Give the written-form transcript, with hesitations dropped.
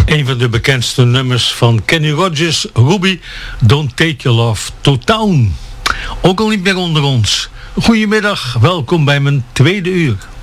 Een van de bekendste nummers van Kenny Rogers, Ruby, Don't Take Your Love to Town. Ook al niet meer onder ons. Goedemiddag, welkom bij mijn tweede uur.